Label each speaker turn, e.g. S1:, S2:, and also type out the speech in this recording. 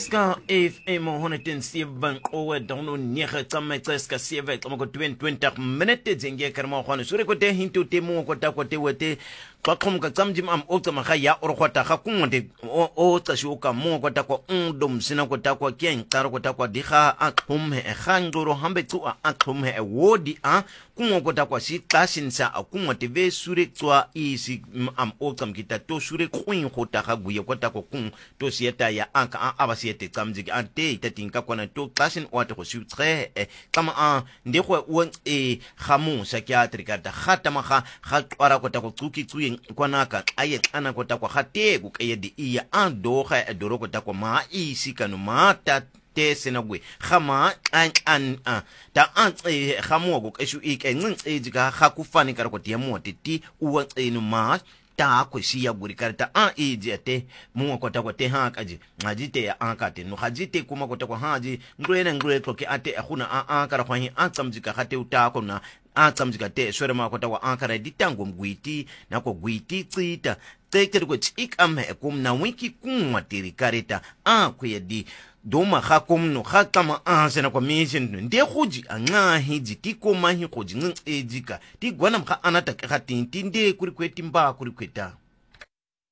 S1: Ska FM 107 qowe dono nege tsametse ska 7 tsamako 20 minute zenge karma khwana sure ko te hinto te mo ko ta ko te wete qaqom ka tsamjim am o tsama ga ya o khota ga kungote o tsasho ka mo ko ta ko ndom sina ko ta ko keng tsaro ko ta ko diga a qhomhe e gangoro hambe tsu a qhomhe e wodi a kungo ko ta ko si tsasinsa a kungote ve sure tswa isi am o tsamkita to sure khwin go ta ga buye ko ta ko kung to sieta ya anka a abasiete tsamjik ante itatinka kona to tsasin o ta go sutre kama a ndego o gamu psychiatric ta gata maga ga twara ko ta go tsuki tsuye kwanaka aye tsana ko ta go gate go ke di iya a doga e doro ko ta go ma isi kanu mata te senagwe gama an ta gamu go ke shu ike ncintse ga ga kufani ka go te mo ti o tsenu ma ta ko siya guri karta ejete mu ko ta ko te ha kaji ngajite ya akate no hajite kuma ko ta ko haji ngure ko ke ate akuna kara kwa hi tsamjika hate uta ko na tsamjika te swere ma ko ta ko akara ditango mgwiti na ko gwiti tsita tsekere ko tsikam he kum na wiki kuma tiri kareta ko yedi doma ga komno ga tama sena kwa mission nde goji anga hiji tikoma hi goji ntsejika ti gwana mka anata ka tinti nde kuri kwetimba kuri kweta